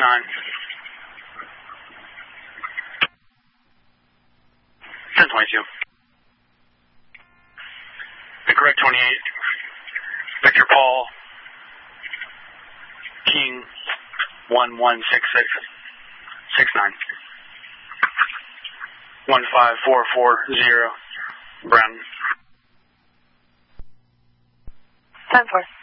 1022. Correct 28. Victor Paul, King 116669. 15440, Brown. 10-4.